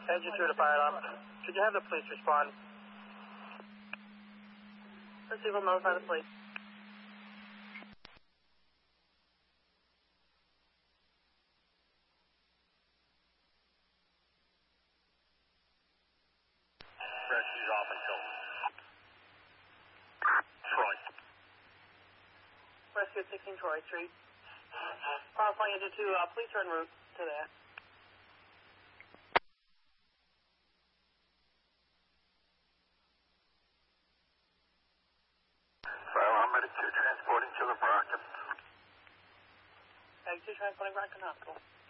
Engine 2 to fire alarm. Could you have the police respond? Pursuit will notify the police. Rescue's off until Troy. Rescue 16 Troy Street. Power flying engine 2, please turn route to that. Fire alarm medic 2 transporting to the Brockton. Egg 2 transporting Brockton Hospital.